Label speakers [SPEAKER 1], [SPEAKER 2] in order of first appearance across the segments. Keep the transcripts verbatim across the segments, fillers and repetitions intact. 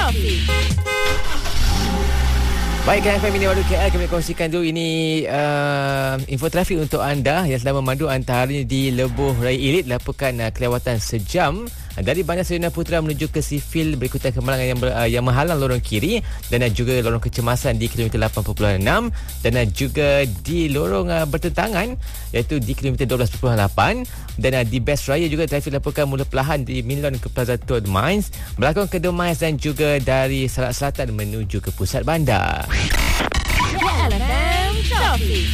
[SPEAKER 1] Traffic.
[SPEAKER 2] Baik, K F M ini Waduh K L, kami kongsikan dulu ini uh, info trafik untuk anda yang sedang memandu antaranya di Lebuh Raya Elite. Laporkan uh, kelewatan sejam uh, dari Bandar Serina Putra menuju ke Sifil berikutan kemalangan yang, ber, uh, yang menghalang lorong kiri dan uh, juga lorong kecemasan di kilometer lapan perpuluhan enam dan uh, juga di lorong uh, bertentangan iaitu di kilometer dua belas perpuluhan lapan dan uh, di Best Raya juga trafik laporkan mula perlahan di Milon ke Plaza Tour Mines, berlakon ke The Mines dan juga dari Salak Selatan menuju ke pusat bandar.
[SPEAKER 1] K L F M Traffic.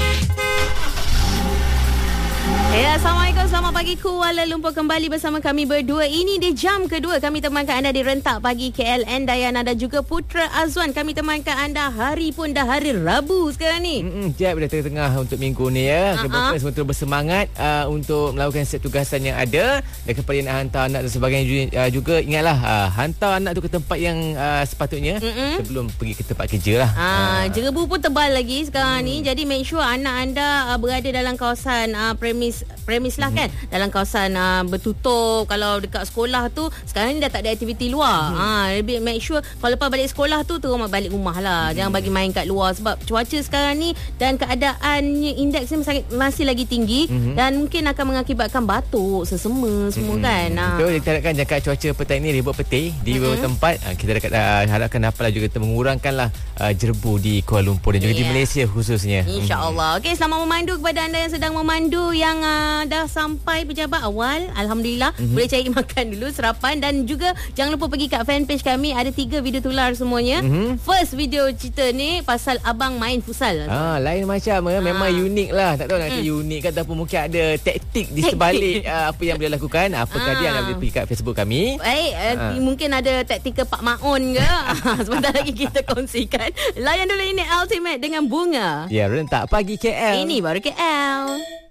[SPEAKER 1] Ya, Assalamualaikum, selamat pagi Kuala Lumpur, kembali bersama kami berdua. Ini di jam kedua kami temankan anda di Rentak Pagi K L N, Dayana dan juga Putra Azwan. Kami temankan anda hari pun dah hari Rabu sekarang ni.
[SPEAKER 2] Mm-mm, Jeb dah tengah-tengah untuk minggu ni ya.
[SPEAKER 1] Uh-huh.
[SPEAKER 2] Kita semua terus bersemangat uh, untuk melakukan set tugasan yang ada dan kepada nak hantar anak dan sebagainya juga, uh, juga ingatlah uh, hantar anak tu ke tempat yang uh, sepatutnya Mm-mm. sebelum pergi ke tempat kerja lah.
[SPEAKER 1] Ah, uh. Jerebu pun tebal lagi sekarang hmm. ni. Jadi make sure anak anda uh, berada dalam kawasan uh, premis premis lah kan, mm-hmm. dalam kawasan uh, bertutup. Kalau dekat sekolah tu sekarang ni dah tak ada aktiviti luar. Mm-hmm. Ha, lebih make sure kalau lepas balik sekolah tu terus balik rumah lah. Mm-hmm. Jangan bagi main kat luar sebab cuaca sekarang ni dan keadaannya indeks ni masih, masih lagi tinggi mm-hmm. dan mungkin akan mengakibatkan batuk, sesema semua mm-hmm. kan. Ha.
[SPEAKER 2] Betul, kita harapkan jangka cuaca petang ni ribut petih di beberapa mm-hmm. tempat. Ha, kita dekat, uh, harapkan dapat juga mengurangkanlah uh, jerebu di Kuala Lumpur dan juga yeah. di Malaysia khususnya.
[SPEAKER 1] InsyaAllah. Mm-hmm. Okey, selamat memandu kepada anda yang sedang memandu, yang uh, dah sampai pejabat awal, alhamdulillah. Mm-hmm. Boleh cari makan dulu, sarapan, dan juga jangan lupa pergi kat fanpage kami, ada tiga video tular semuanya. Mm-hmm. First video cerita ni pasal abang main futsal.
[SPEAKER 2] Ah, lain macam eh. Memang ah. unik lah. Tak tahu nak kata mm. unik ke ataupun mungkin ada taktik di sebalik uh, apa yang boleh lakukan. Apakah ah. dia, anda boleh pergi kat Facebook kami.
[SPEAKER 1] Baik, uh, ah. mungkin ada taktikal Pak Maon ke. Sebentar lagi kita kongsikan. Layan dulu ini Ultimate dengan Bunga.
[SPEAKER 2] Ya, Rentak Pagi K L.
[SPEAKER 1] Ini baru K L.